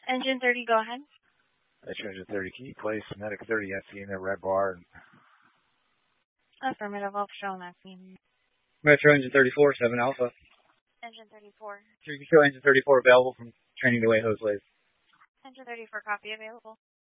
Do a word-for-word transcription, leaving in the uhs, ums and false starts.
Engine thirty, go ahead. Metro Engine thirty, can you place Medic thirty S C in the red bar? Affirmative, I'll show that scene. Metro Engine thirty-four, seven Alpha. Engine thirty-four. Show Engine thirty-four available from training to way hose lays. Engine thirty-four, copy available.